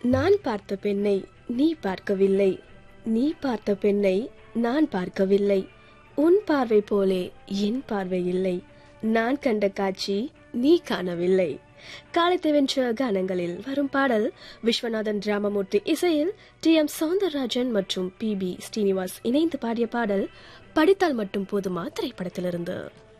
நான் பார்த்த பெண்ணை நீ பார்க்கவில்லை, நீ பார்த்த பெண்ணை நான் பார்க்கவில்லை. உன் பார்வை போலே என் பார்வை இல்லை, நான் கண்ட காட்சி நீ காணவில்லை. காலத்தை வென்ற கானங்களில் வரும் பாடல் விஸ்வநாதன் ராமமூர்த்தி இசையில் TM சௌந்தரராஜன் மற்றும் PB ஸ்ரீனிவாஸ் இணைந்து பாடிய பாடல் படித்தால் மட்டும் போதுமா திரைப்படத்திலிருந்து.